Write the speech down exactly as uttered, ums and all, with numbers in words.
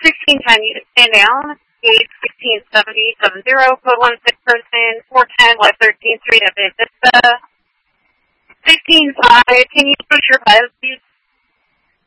sixteen ten, you stand down. Gate sixteen seventy seven zero, code one six person, four ten West thirteenth Street at Vista. sixteen five, can you push your buzz, please?